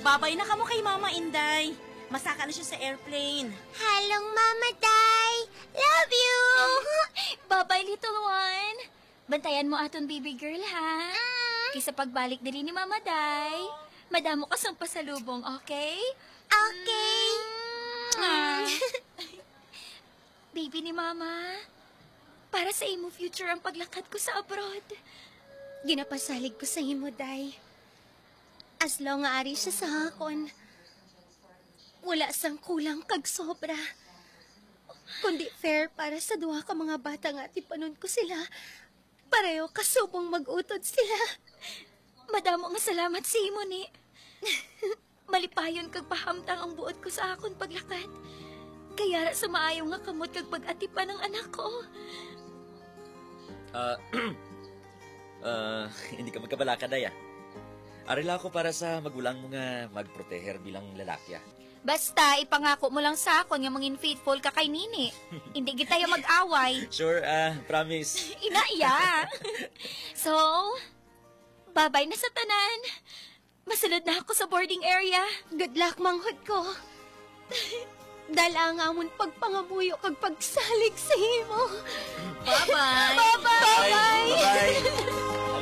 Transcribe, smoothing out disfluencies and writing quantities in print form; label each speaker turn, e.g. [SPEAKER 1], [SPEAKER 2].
[SPEAKER 1] Babay na kamo kay Mama Inday. Masaka na siya sa airplane.
[SPEAKER 2] Halong Mama Day! Love you!
[SPEAKER 3] Bye-bye, little one. Bantayan mo aton baby girl, ha? Kisa pagbalik diri ni Mama Day, madamo ka sang pasalubong, okay?
[SPEAKER 2] Okay.
[SPEAKER 3] Baby ni Mama, para sa imo future ang paglakad ko sa abroad.
[SPEAKER 2] Ginapasalig ko sa imo, Day. As long nga ari siya sa hakon, wala sang kulang kag sobra. Kundi fair para sa duha ka mga bata nga tipanon ko sila. Pareho kasubong mag-utod sila.
[SPEAKER 3] Madamo nga salamat sa imo ni. Malipayon kag pahamtang ang buot ko sa akon paglakad. Kaya sa maayo nga kamot kag pag-atipan ng anak ko.
[SPEAKER 4] Hindi ka magkabalaka, Day, ah. Arila ako para sa magulang mo nga magproteher bilang lalaki, ah.
[SPEAKER 3] Basta, ipangako mo lang sa akon nga mangin faithful ka kay Nini. Hindi kita yung mag-away.
[SPEAKER 4] Sure, promise.
[SPEAKER 3] Inaiya. So, babay na sa tanan. Masulod na ako sa boarding area.
[SPEAKER 2] Good luck, manghod ko. Dala nga amon pagpangabuyo kag pagsalig sa imo.
[SPEAKER 1] Bye-bye!
[SPEAKER 2] Bye-bye!
[SPEAKER 4] Bye! Bye!